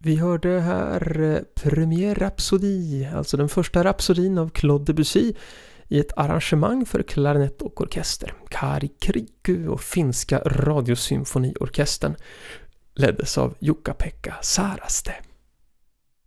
Vi hörde här Premier Rhapsody, alltså den första rapsodin av Claude Debussy i ett arrangemang för klarinett och orkester. Kari Kriku och finska radiosymfoniorkestern leddes av Jukka-Pekka Saraste.